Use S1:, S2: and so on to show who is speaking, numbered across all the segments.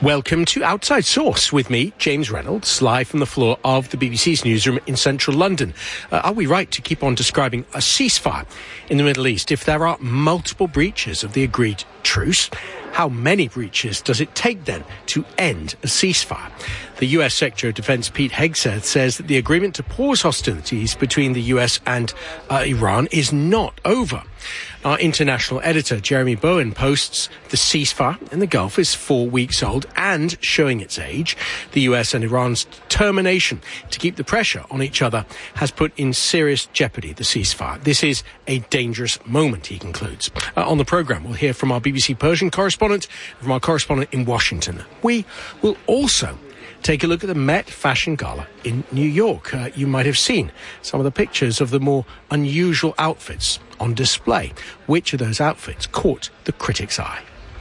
S1: Welcome to Outside Source with me, James Reynolds, live from the floor of the BBC's newsroom in central London. Are we right to keep on describing a ceasefire in the Middle East if there are multiple breaches of the agreed truce? How many breaches does it take then to end a ceasefire? The US Secretary of Defense Pete Hegseth says that the agreement to pause hostilities between the US and Iran is not over. Our international editor, Jeremy Bowen, posts the ceasefire in the Gulf is 4 weeks old and showing its age. The US and Iran's determination to keep the pressure on each other has put in serious jeopardy the ceasefire. This is a dangerous moment, he concludes. On the programme, we'll hear from our BBC Persian correspondent and from our correspondent in Washington. We will also take a look at the Met Fashion Gala in New York. You might have seen some of the pictures of the more unusual outfits on display. Which of those outfits caught the critics' eye?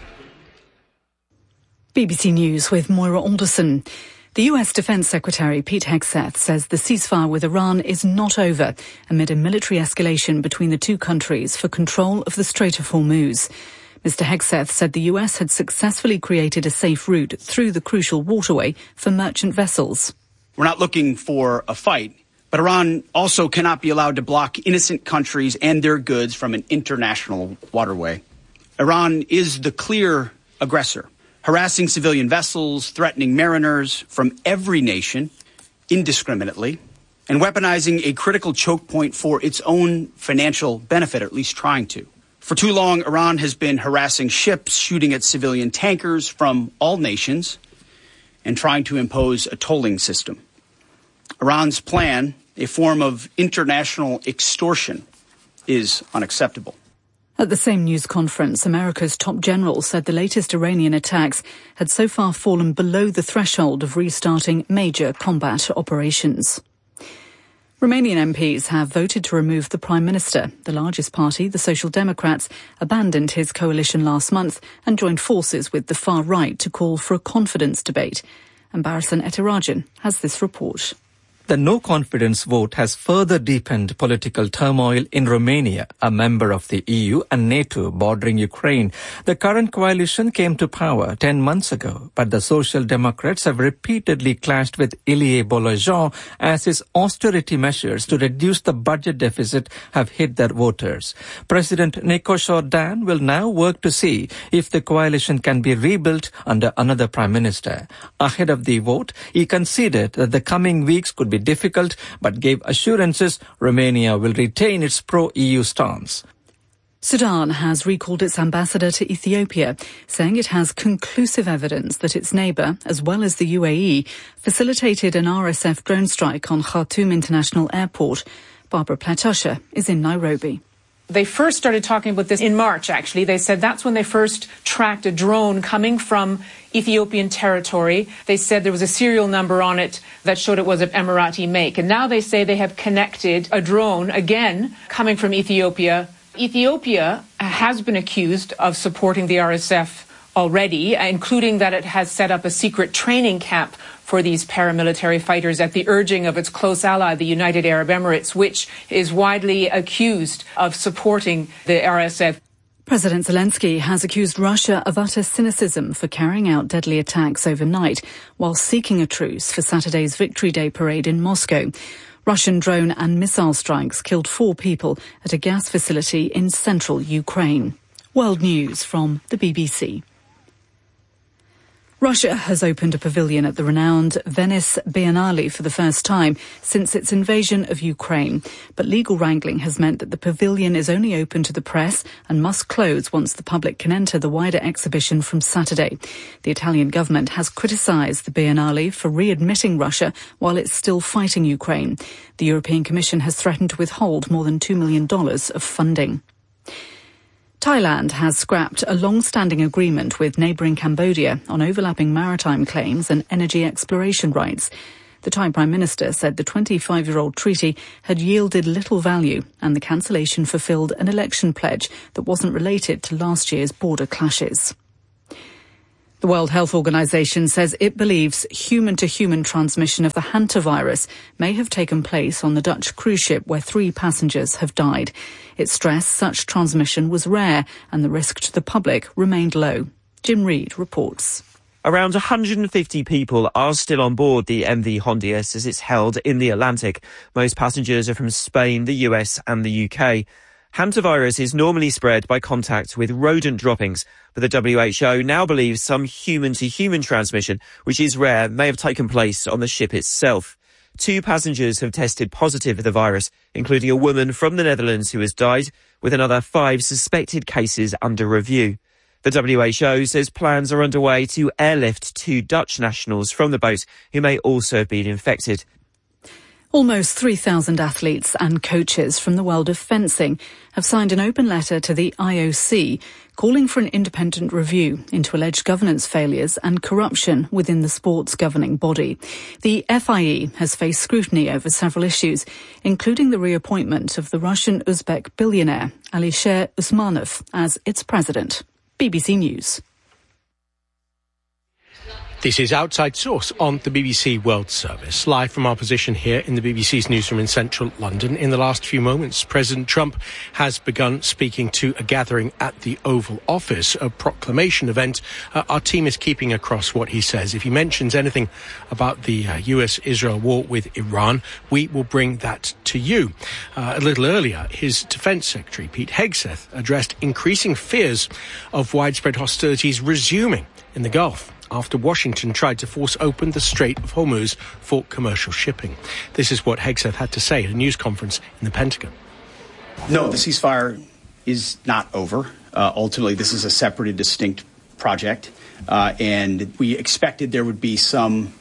S2: BBC News with Moira Alderson. The US Defense Secretary Pete Hegseth says the ceasefire with Iran is not over amid a military escalation between the two countries for control of the Strait of Hormuz. Mr. Hegseth said the US had successfully created a safe route through the crucial waterway for merchant vessels.
S3: We're not looking for a fight, but Iran also cannot be allowed to block innocent countries and their goods from an international waterway. Iran is the clear aggressor, harassing civilian vessels, threatening mariners from every nation indiscriminately, and weaponizing a critical choke point for its own financial benefit, or at least trying to. For too long, Iran has been harassing ships, shooting at civilian tankers from all nations, and trying to impose a tolling system. Iran's plan, a form of international extortion, is unacceptable.
S2: At the same news conference, America's top general said the latest Iranian attacks had so far fallen below the threshold of restarting major combat operations. Romanian MPs have voted to remove the Prime Minister. The largest party, the Social Democrats, abandoned his coalition last month and joined forces with the far right to call for a confidence debate. And Barasan Etirajan has this report.
S4: The no-confidence vote has further deepened political turmoil in Romania, a member of the EU and NATO bordering Ukraine. The current coalition came to power 10 months ago, but the Social Democrats have repeatedly clashed with Ilie Bolojan as his austerity measures to reduce the budget deficit have hit their voters. President Nikos Ordan will now work to see if the coalition can be rebuilt under another prime minister. Ahead of the vote, he conceded that the coming weeks could be difficult, but gave assurances Romania will retain its pro-EU stance.
S2: Sudan has recalled its ambassador to Ethiopia, saying it has conclusive evidence that its neighbour, as well as the UAE, facilitated an RSF drone strike on Khartoum International Airport. Barbara Platosha is in Nairobi.
S5: They first started talking about this in March, actually. They said that's when they first tracked a drone coming from Ethiopian territory. They said there was a serial number on it that showed it was of Emirati make. And now they say they have connected a drone, again, coming from Ethiopia. Ethiopia has been accused of supporting the RSF already, including that it has set up a secret training camp for these paramilitary fighters at the urging of its close ally, the United Arab Emirates, which is widely accused of supporting the RSF.
S2: President Zelensky has accused Russia of utter cynicism for carrying out deadly attacks overnight while seeking a truce for Saturday's Victory Day parade in Moscow. Russian drone and missile strikes killed 4 people at a gas facility in central Ukraine. World News from the BBC. Russia has opened a pavilion at the renowned Venice Biennale for the first time since its invasion of Ukraine. But legal wrangling has meant that the pavilion is only open to the press and must close once the public can enter the wider exhibition from Saturday. The Italian government has criticised the Biennale for readmitting Russia while it's still fighting Ukraine. The European Commission has threatened to withhold more than $2 million of funding. Thailand has scrapped a long-standing agreement with neighbouring Cambodia on overlapping maritime claims and energy exploration rights. The Thai Prime Minister said the 25-year-old treaty had yielded little value and the cancellation fulfilled an election pledge that wasn't related to last year's border clashes. The World Health Organization says it believes human-to-human transmission of the hantavirus may have taken place on the Dutch cruise ship where 3 passengers have died. It stressed such transmission was rare and the risk to the public remained low. Jim Reid reports.
S6: Around 150 people are still on board the MV Hondius as it's held in the Atlantic. Most passengers are from Spain, the US and the UK. Hantavirus is normally spread by contact with rodent droppings, but the WHO now believes some human-to-human transmission, which is rare, may have taken place on the ship itself. 2 passengers have tested positive for the virus, including a woman from the Netherlands who has died, with another 5 suspected cases under review. The WHO says plans are underway to airlift 2 Dutch nationals from the boat who may also have been infected.
S2: Almost 3,000 athletes and coaches from the world of fencing have signed an open letter to the IOC calling for an independent review into alleged governance failures and corruption within the sport's governing body. The FIE has faced scrutiny over several issues, including the reappointment of the Russian-Uzbek billionaire Alisher Usmanov as its president. BBC News.
S1: This is Outside Source on the BBC World Service, live from our position here in the BBC's newsroom in central London. In the last few moments, President Trump has begun speaking to a gathering at the Oval Office, a proclamation event. Our team is keeping across what he says. If he mentions anything about the US-Israel war with Iran, we will bring that to you. A little earlier, his Defence Secretary, Pete Hegseth, addressed increasing fears of widespread hostilities resuming in the Gulf after Washington tried to force open the Strait of Hormuz for commercial shipping. This is what Hegseth had to say at a news conference in the Pentagon.
S3: No, the ceasefire is not over. Ultimately, this is a separate and distinct project, and we expected there would be some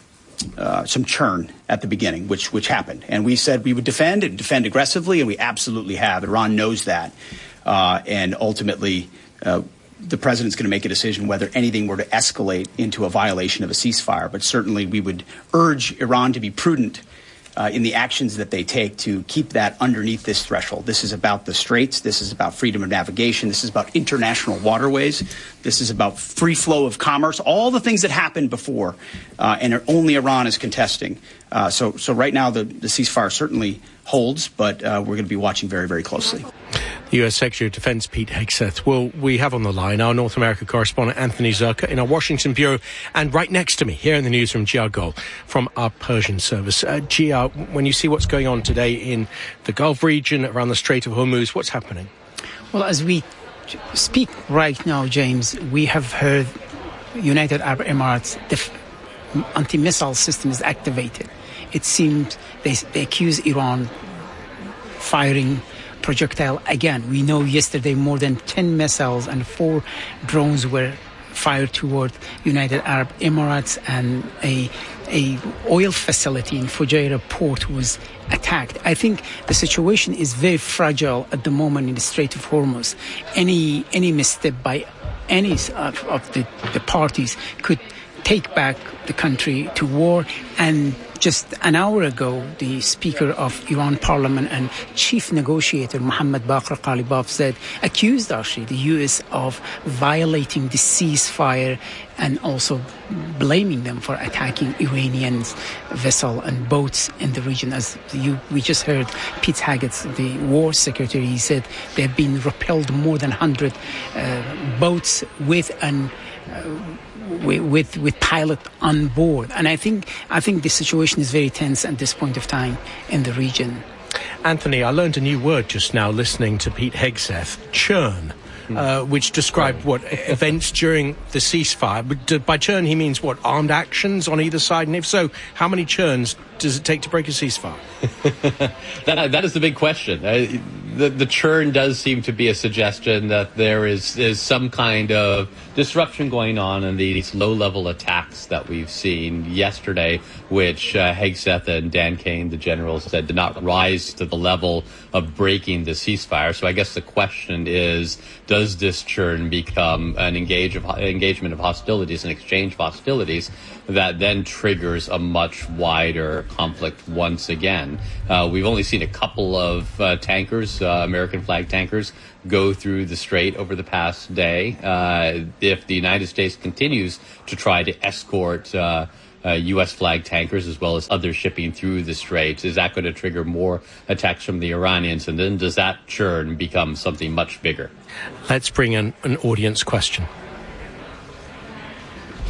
S3: churn at the beginning, which happened. And we said we would defend aggressively, and we absolutely have. Iran knows that, and ultimately the president's going to make a decision whether anything were to escalate into a violation of a ceasefire. But certainly we would urge Iran to be prudent in the actions that they take to keep that underneath this threshold. This is about the straits. This is about freedom of navigation. This is about international waterways. This is about free flow of commerce, all the things that happened before, and only Iran is contesting. So right now the ceasefire certainly holds, but we're going to be watching very, very closely.
S1: U.S. Secretary of Defense Pete Hegseth. Well, we have on the line our North America correspondent Anthony Zerka in our Washington bureau, and right next to me here in the newsroom, Gia Gol from our Persian service. Gia, when you see what's going on today in the Gulf region, around the Strait of Hormuz, what's happening?
S7: Well, as we speak right now, James, we have heard United Arab Emirates, the anti-missile system is activated. It seems they accuse Iran firing projectile again. We know yesterday more than 10 missiles and 4 drones were fired toward United Arab Emirates, and a oil facility in Fujairah port was attacked. I think the situation is very fragile at the moment in the Strait of Hormuz. Any misstep by any of the parties could take back the country to war. And just an hour ago, the Speaker of Iran Parliament and Chief Negotiator Mohammad Baqir Ghalibaf accused actually the U.S. of violating the ceasefire and also blaming them for attacking Iranian vessel and boats in the region. As we just heard Pete Hegseth, the War Secretary, he said there have been repelled more than 100 boats with pilot on board. And I think the situation is very tense at this point of time in the region.
S1: Anthony, I learned a new word just now listening to Pete Hegseth, churn, which described what events during the ceasefire. But by churn, he means what, armed actions on either side? And if so, how many churns does it take to break a ceasefire?
S8: That is the big question. The churn does seem to be a suggestion that there is some kind of disruption going on in these low-level attacks that we've seen yesterday, which Hegseth and Dan Kane, the general, said did not rise to the level of breaking the ceasefire. So I guess the question is, does this churn become an engagement of hostilities, an exchange of hostilities that then triggers a much wider conflict once again? We've only seen a couple of tankers, American flag tankers, go through the strait over the past day. If the United States continues to try to escort U.S. flag tankers as well as other shipping through the strait, is that going to trigger more attacks from the Iranians? And then does that churn become something much bigger?
S1: Let's bring in an audience question.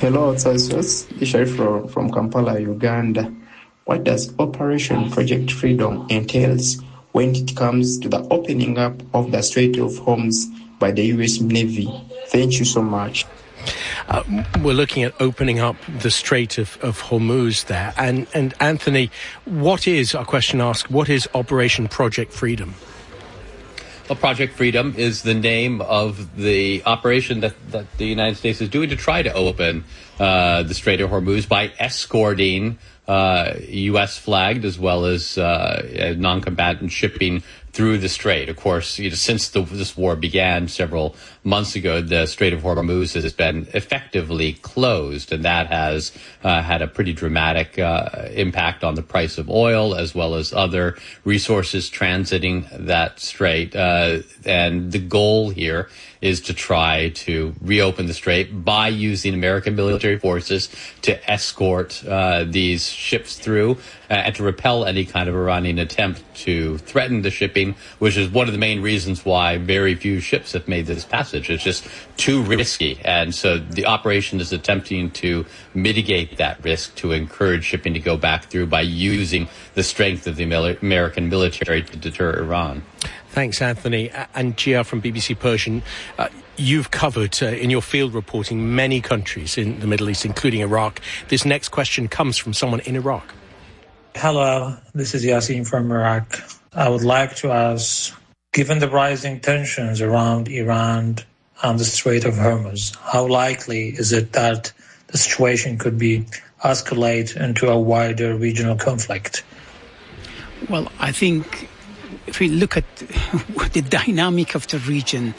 S9: Hello, Tsasos. Isharif from Kampala, Uganda. What does Operation Project Freedom entails when it comes to the opening up of the Strait of Hormuz by the U.S. Navy? Thank you so much.
S1: We're looking at opening up the Strait of Hormuz there. And Anthony, what is, our question asks, what is Operation Project Freedom?
S8: Well, Project Freedom is the name of the operation that the United States is doing to try to open the Strait of Hormuz by escorting U.S. flagged as well as non-combatant shipping through the strait. Of course, since this war began several months ago, the Strait of Hormuz has been effectively closed, and that has had a pretty dramatic impact on the price of oil as well as other resources transiting that strait. And the goal here is to try to reopen the strait by using American military forces to escort these ships through and to repel any kind of Iranian attempt to threaten the shipping, which is one of the main reasons why very few ships have made this passage. It's just too risky. And so the operation is attempting to mitigate that risk, to encourage shipping to go back through by using the strength of the American military to deter Iran.
S1: Thanks, Anthony. And Gia from BBC Persian, you've covered in your field reporting many countries in the Middle East, including Iraq. This next question comes from someone in Iraq.
S10: Hello, this is Yasin from Iraq. I would like to ask, given the rising tensions around Iran and the Strait of Hormuz, how likely is it that the situation could be escalate into a wider regional conflict?
S7: Well, I think if we look at the dynamic of the region,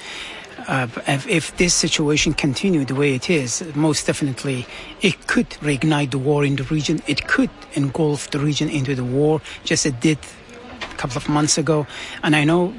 S7: if this situation continues the way it is, most definitely it could reignite the war in the region. It could engulf the region into the war, just as it did a couple of months ago. And I know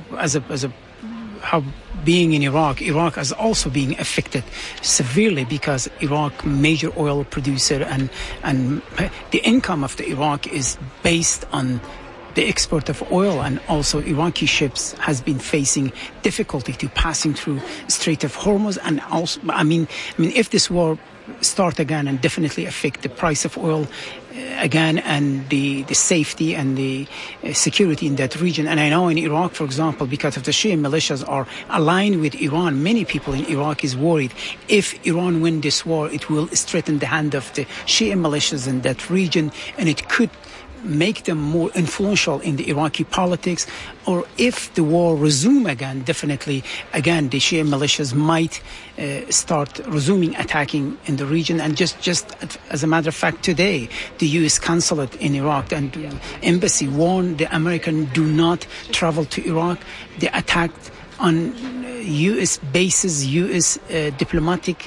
S7: how being in Iraq is also being affected severely because Iraq, major oil producer, and the income of the Iraq is based on the export of oil, and also Iraqi ships has been facing difficulty to passing through Strait of Hormuz. And also, I mean, if this war start again and definitely affect the price of oil again and the safety and the security in that region. And I know in Iraq, for example, because of the Shia militias are aligned with Iran, many people in Iraq is worried if Iran win this war, it will strengthen the hand of the Shia militias in that region, and it could make them more influential in the Iraqi politics. Or if the war resume again, definitely again the Shia militias might start resuming attacking in the region. And just as a matter of fact, today the U.S. consulate in Iraq and embassy warned the American do not travel to Iraq. They attacked on U.S. bases, U.S. diplomatic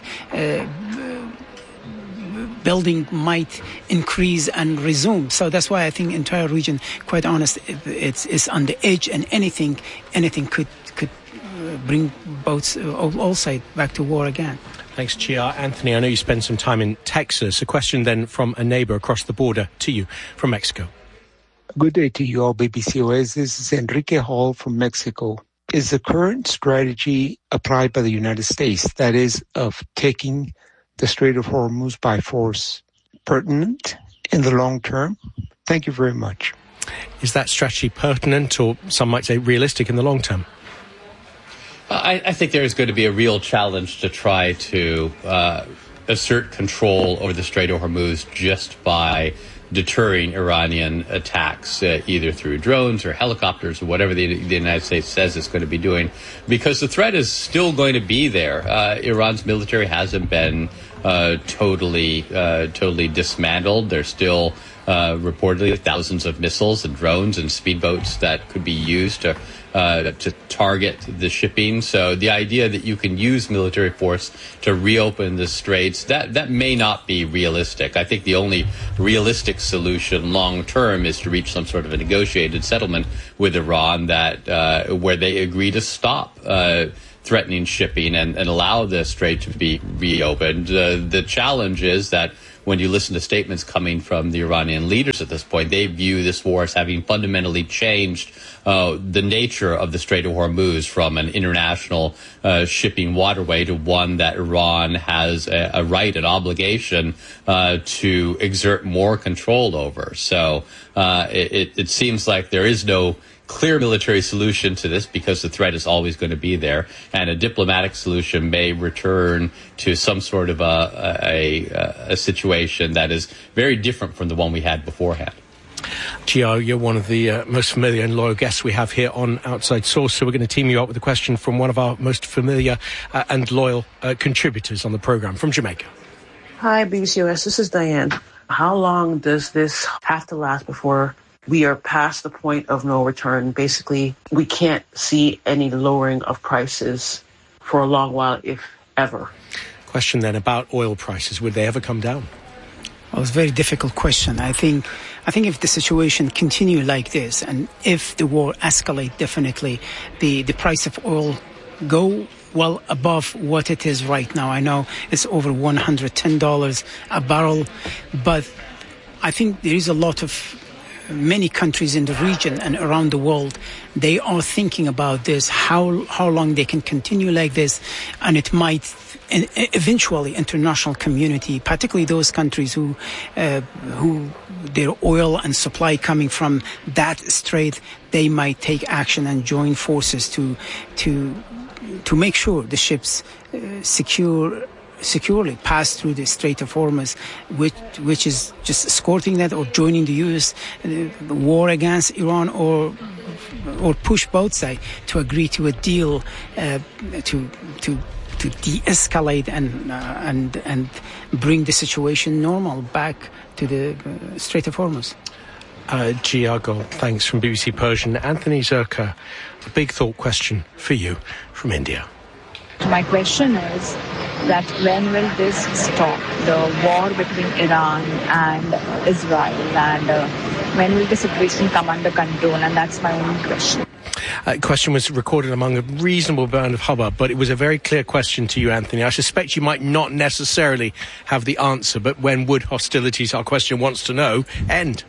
S7: building might increase and resume. So that's why I think entire region, quite honest, it's on the edge, and anything could bring all sides back to war again.
S1: Thanks, Chia. Anthony, I know you spent some time in Texas. A question then from a neighbor across the border to you from Mexico.
S11: Good day to you all, BBC Oasis. This is Enrique Hall from Mexico. Is the current strategy applied by the United States, that is, of taking the Strait of Hormuz by force, pertinent in the long term? Thank you very much.
S1: Is that strategy pertinent, or some might say realistic in the long term?
S8: I think there is going to be a real challenge to try to assert control over the Strait of Hormuz just by deterring Iranian attacks, either through drones or helicopters or whatever the United States says it's going to be doing, because the threat is still going to be there. Iran's military hasn't been totally dismantled. There's still reportedly thousands of missiles and drones and speedboats that could be used to target the shipping. So the idea that you can use military force to reopen the straits, that may not be realistic. I think the only realistic solution long term is to reach some sort of a negotiated settlement with Iran that where they agree to stop threatening shipping and allow the strait to be reopened. The challenge is that when you listen to statements coming from the Iranian leaders at this point, they view this war as having fundamentally changed the nature of the Strait of Hormuz from an international shipping waterway to one that Iran has a right, an obligation to exert more control over. So it seems like there is no clear military solution to this because the threat is always going to be there, and a diplomatic solution may return to some sort of a situation that is very different from the one we had beforehand.
S1: Gio, you're one of the most familiar and loyal guests we have here on Outside Source, so we're going to team you up with a question from one of our most familiar and loyal contributors on the program from Jamaica.
S12: Hi, BBCOS. This is Diane. How long does this have to last before we are past the point of no return? Basically, we can't see any lowering of prices for a long while, if ever.
S1: Question then about oil prices. Would they ever come down?
S7: Well, it's a very difficult question. I think if the situation continue like this, and if the war escalate, definitely the price of oil go well above what it is right now. I know it's over $110 a barrel, but I think there is a lot of many countries in the region and around the world, they are thinking about this, how long they can continue like this, and it might eventually international community, particularly those countries who their oil and supply coming from that strait, they might take action and join forces to make sure the ships securely pass through the Strait of Hormuz, which is just escorting that or joining the U.S. War against Iran, or push both sides to agree to a deal to de-escalate and bring the situation normal back to the Strait of Hormuz.
S1: Giago, thanks from BBC Persian. Anthony Zurcher, a big thought question for you from India.
S13: My question is that when will this stop, the war between Iran and Israel, and when will the situation come under control? And that's my only question.
S1: Question was recorded among a reasonable amount of hubbub, but it was a very clear question to you, Anthony. I suspect you might not necessarily have the answer, but when would hostilities, our question wants to know, end?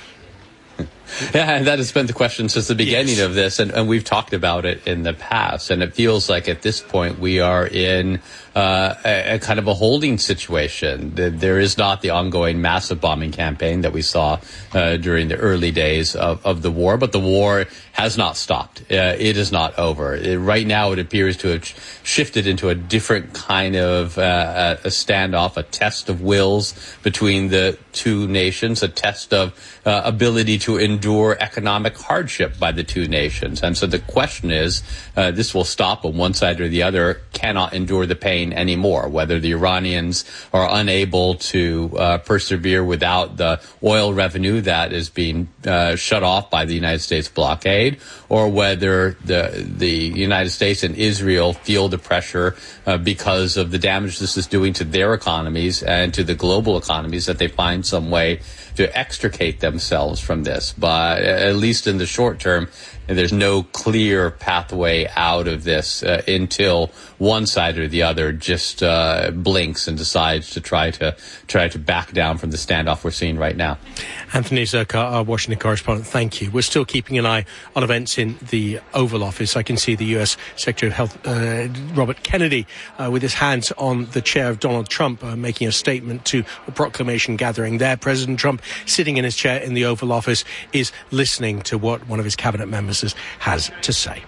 S8: Yeah, and that has been the question since the beginning of this, and we've talked about it in the past, and it feels like at this point we are in a kind of a holding situation. There is not the ongoing massive bombing campaign that we saw during the early days of the war, but the war has not stopped. It is not over. Right now it appears to have shifted into a different kind of a standoff, a test of wills between the two nations, a test of ability to endure economic hardship by the two nations. And so the question is, this will stop when one side or the other cannot endure the pain anymore, whether the Iranians are unable to persevere without the oil revenue that is being shut off by the United States blockade, or whether the United States and Israel feel the pressure because of the damage this is doing to their economies and to the global economies, that they find some way to extricate themselves from this. But at least in the short term, there's no clear pathway out of this until one side or the other just blinks and decides to try to back down from the standoff we're seeing right now.
S1: Anthony Zurcher, our Washington correspondent, thank you. We're still keeping an eye on events in the Oval Office. I can see the U.S. Secretary of Health, Robert Kennedy, with his hands on the chair of Donald Trump, making a statement to a proclamation gathering there. President Trump, sitting in his chair in the Oval Office, is listening to what one of his cabinet members has to say.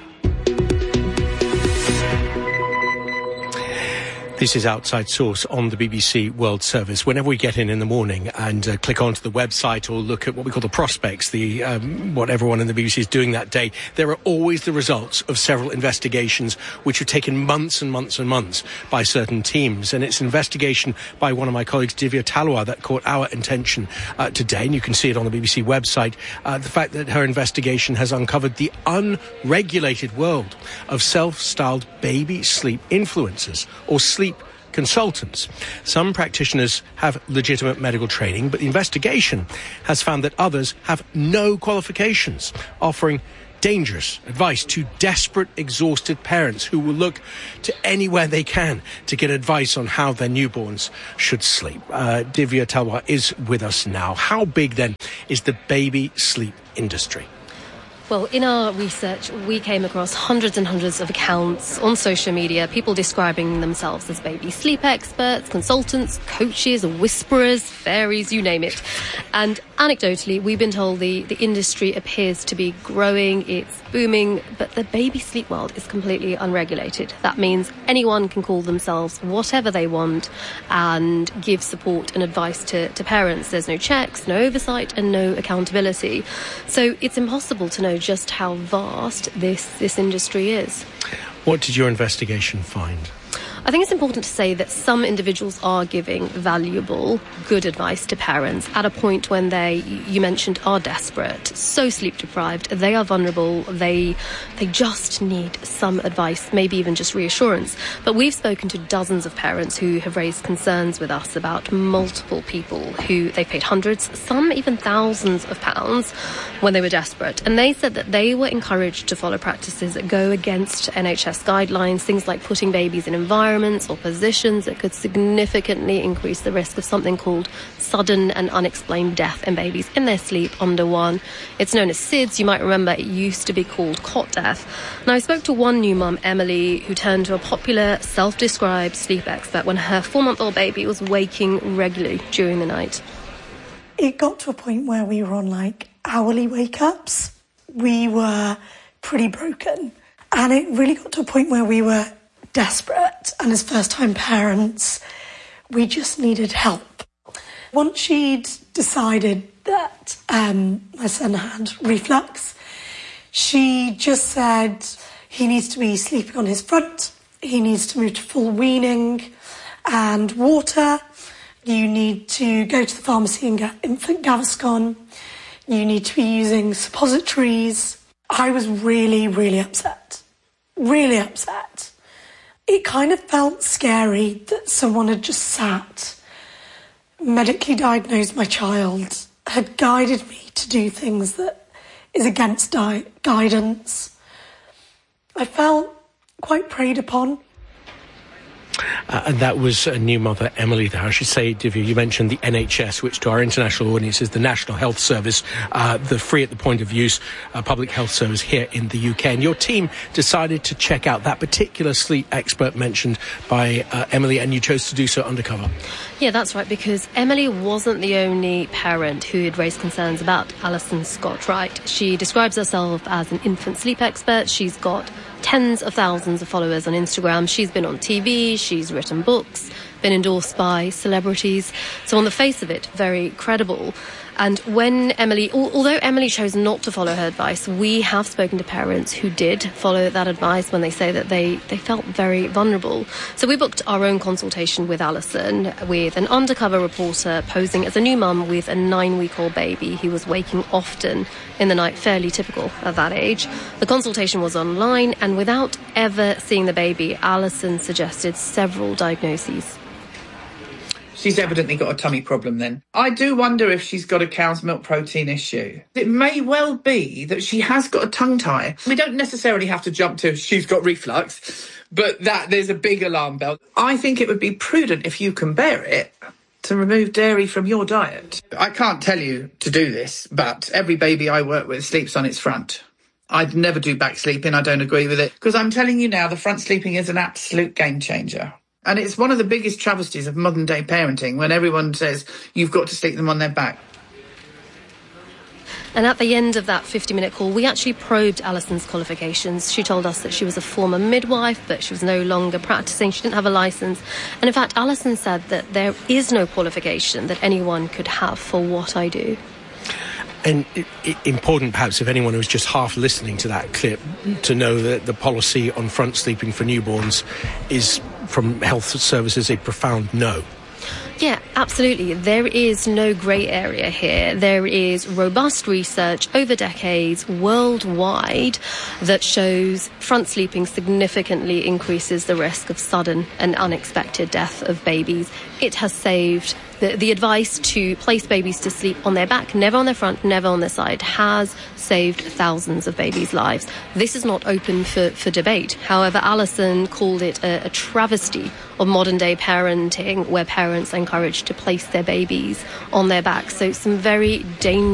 S1: This is Outside Source on the BBC World Service. Whenever we get in the morning and click onto the website or look at what we call the prospects, what everyone in the BBC is doing that day, there are always the results of several investigations which have taken months and months and months by certain teams. And it's an investigation by one of my colleagues, Divya Talwar, that caught our attention today. And you can see it on the BBC website. The fact that her investigation has uncovered the unregulated world of self-styled baby sleep influencers, or sleep consultants. Some practitioners have legitimate medical training, but the investigation has found that others have no qualifications, offering dangerous advice to desperate, exhausted parents who will look to anywhere they can to get advice on how their newborns should sleep. Divya Talwar is with us now. How big, then, is the baby sleep industry?
S14: Well, in our research, we came across hundreds and hundreds of accounts on social media, people describing themselves as baby sleep experts, consultants, coaches, whisperers, fairies, you name it. And anecdotally, we've been told the industry appears to be growing, it's booming, but the baby sleep world is completely unregulated. That means anyone can call themselves whatever they want and give support and advice to parents. There's no checks, no oversight, and no accountability. So it's impossible to know just how vast this industry is.
S1: What did your investigation find?
S14: I think it's important to say that some individuals are giving valuable, good advice to parents at a point when they, you mentioned, are desperate, so sleep deprived, they are vulnerable, they just need some advice, maybe even just reassurance. But we've spoken to dozens of parents who have raised concerns with us about multiple people who they paid hundreds, some even thousands of pounds when they were desperate. And they said that they were encouraged to follow practices that go against NHS guidelines, things like putting babies in environments or positions that could significantly increase the risk of something called sudden and unexplained death in babies in their sleep under one. It's known as SIDS. You might remember it used to be called cot death. Now, I spoke to one new mum, Emily, who turned to a popular self-described sleep expert when her 4-month-old baby was waking regularly during the night.
S15: It got to a point where we were on hourly wake-ups. We were pretty broken. And it really got to a point where we were desperate, and as first-time parents, we just needed help. Once she'd decided that my son had reflux, she just said he needs to be sleeping on his front, he needs to move to full weaning and water, you need to go to the pharmacy and get infant Gaviscon, you need to be using suppositories. I was really, really upset. Really upset. It kind of felt scary that someone had just sat, medically diagnosed my child, had guided me to do things that is against guidance. I felt quite preyed upon.
S1: And that was a new mother, Emily, there. I should say, Divya, you mentioned the NHS, which to our international audience is the National Health Service, the free at the point of use public health service here in the UK. And your team decided to check out that particular sleep expert mentioned by Emily, and you chose to do so undercover.
S14: Yeah, that's right, because Emily wasn't the only parent who had raised concerns about Alison Scott Wright. She describes herself as an infant sleep expert. She's got tens of thousands of followers on Instagram. She's been on TV, she's written books, been endorsed by celebrities. So on the face of it, very credible. And when Emily, although Emily chose not to follow her advice, we have spoken to parents who did follow that advice when they say that they felt very vulnerable. So we booked our own consultation with Alison, with an undercover reporter posing as a new mum with a 9-week-old baby who was waking often in the night, fairly typical at that age. The consultation was online, and without ever seeing the baby, Alison suggested several diagnoses.
S16: She's evidently got a tummy problem then. I do wonder if she's got a cow's milk protein issue. It may well be that she has got a tongue tie. We don't necessarily have to jump to she's got reflux, but that there's a big alarm bell. I think it would be prudent, if you can bear it, to remove dairy from your diet. I can't tell you to do this, but every baby I work with sleeps on its front. I'd never do back sleeping. I don't agree with it. Because I'm telling you now, the front sleeping is an absolute game changer. And it's one of the biggest travesties of modern-day parenting when everyone says you've got to sleep them on their back.
S14: And at the end of that 50-minute call, we actually probed Alison's qualifications. She told us that she was a former midwife, but she was no longer practising. She didn't have a licence. And in fact, Alison said that there is no qualification that anyone could have for what I do.
S1: And important, perhaps, if anyone was just half listening to that clip, to know that the policy on front sleeping for newborns is, from health services, a profound no.
S14: Yeah, absolutely. There is no grey area here. There is robust research over decades worldwide that shows front sleeping significantly increases the risk of sudden and unexpected death of babies. It has saved The advice to place babies to sleep on their back, never on their front, never on their side, has saved thousands of babies' lives. This is not open for debate. However, Alison called it a travesty of modern-day parenting, where parents are encouraged to place their babies on their backs. So some very dangerous